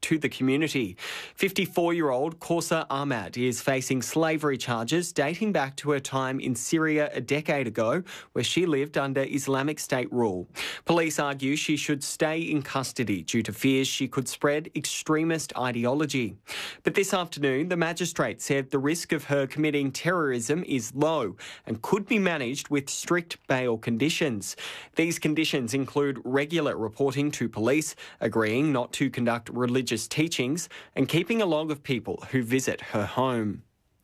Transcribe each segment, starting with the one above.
to the community. 54-year-old Kausa Ahmad is facing slavery charges dating back to her time in Syria a decade ago, where she lived under Islamic State rule. Police argue she should stay in custody due to fears she could spread extremist ideology. But this afternoon, the magistrate said the risk of her committing terrorism is low and could be managed with strict bail conditions. These conditions include regular reporting to police, agreeing not to conduct religious teachings, and keeping a log of people who visit her home.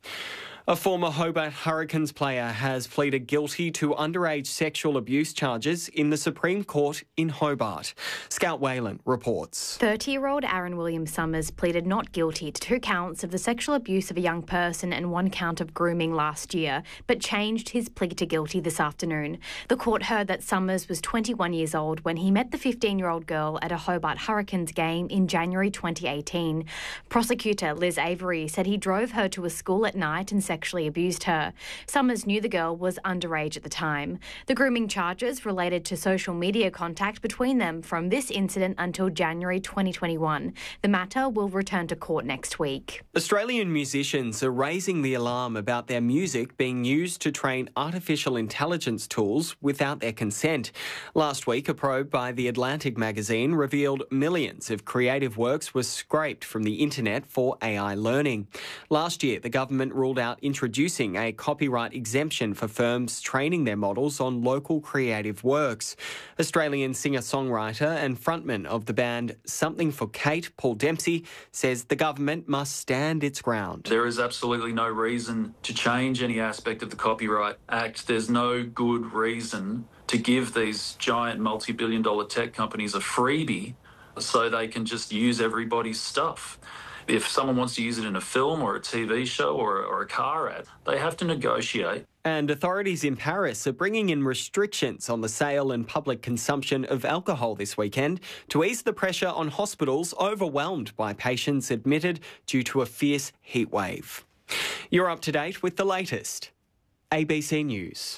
A former Hobart Hurricanes player has pleaded guilty to underage sexual abuse charges in the Supreme Court in Hobart. Scout Whalen reports. 30-year-old Aaron William Summers pleaded not guilty to 2 counts of the sexual abuse of a young person and 1 count of grooming last year, but changed his plea to guilty this afternoon. The court heard that Summers was 21 years old when he met the 15-year-old girl at a Hobart Hurricanes game in January 2018. Prosecutor Liz Avery said he drove her to a school at night and sexually abused her. Summers knew the girl was underage at the time. The grooming charges related to social media contact between them from this incident until January 2021. The matter will return to court next week. Australian musicians are raising the alarm about their music being used to train artificial intelligence tools without their consent. Last week, a probe by The Atlantic magazine revealed millions of creative works were scraped from the internet for AI learning. Last year, the government ruled out introducing a copyright exemption for firms training their models on local creative works. Australian singer-songwriter and frontman of the band Something for Kate, Paul Dempsey, says the government must stand its ground. There is absolutely no reason to change any aspect of the Copyright Act. There's no good reason to give these giant multi-billion-dollar tech companies a freebie so they can just use everybody's stuff. If someone wants to use it in a film or a TV show or a car ad, they have to negotiate. And authorities in Paris are bringing in restrictions on the sale and public consumption of alcohol this weekend to ease the pressure on hospitals overwhelmed by patients admitted due to a fierce heat wave. You're up to date with the latest. ABC News.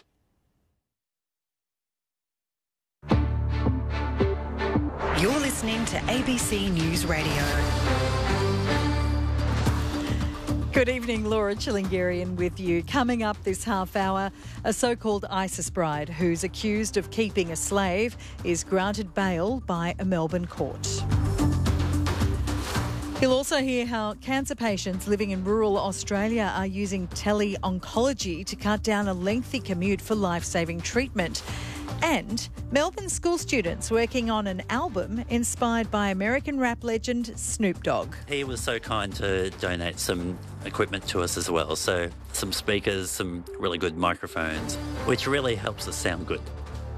You're listening to ABC News Radio. Good evening, Laura Chilingarian with you. Coming up this half hour, a so-called ISIS bride who's accused of keeping a slave is granted bail by a Melbourne court. You'll also hear how cancer patients living in rural Australia are using tele-oncology to cut down a lengthy commute for life-saving treatment. And Melbourne school students working on an album inspired by American rap legend Snoop Dogg. He was so kind to donate some equipment to us as well, so some speakers, some really good microphones, which really helps us sound good.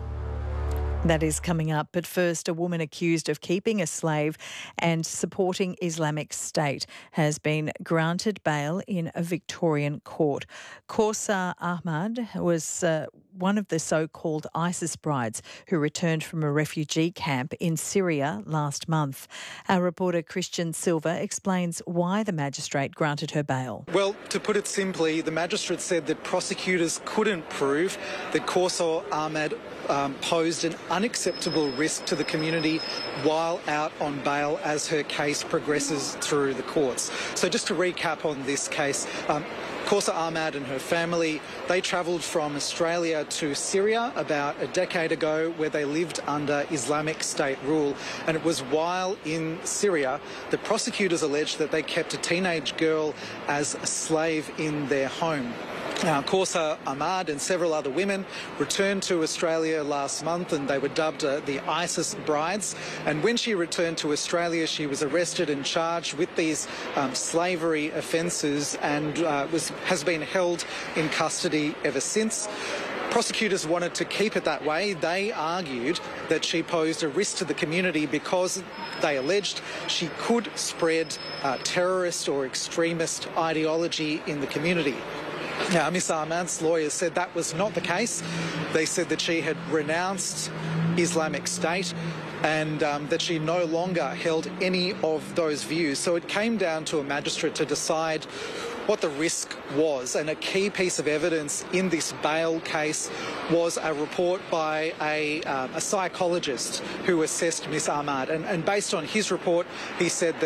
That is coming up. But first, a woman accused of keeping a slave and supporting Islamic State has been granted bail in a Victorian court. Kausa Ahmad was one of the so-called ISIS brides who returned from a refugee camp in Syria last month. Our reporter Christian Silva explains why the magistrate granted her bail. Well, to put it simply, the magistrate said that prosecutors couldn't prove that Kausa Ahmad posed an unacceptable risk to the community while out on bail as her case progresses through the courts. So just to recap on this case, Kausa Ahmad and her family, they travelled from Australia to Syria about a decade ago where they lived under Islamic State rule. And it was while in Syria that prosecutors alleged that they kept a teenage girl as a slave in their home. Now, Kausa Ahmad and several other women returned to Australia last month and they were dubbed the ISIS brides. And when she returned to Australia, she was arrested and charged with these slavery offences and has been held in custody ever since. Prosecutors wanted to keep it that way. They argued that she posed a risk to the community because they alleged she could spread terrorist or extremist ideology in the community. Now, Ms Ahmad's lawyers said that was not the case. They said that she had renounced Islamic State and that she no longer held any of those views. So it came down to a magistrate to decide what the risk was. And a key piece of evidence in this bail case was a report by a psychologist who assessed Ms Ahmad. And based on his report, he said that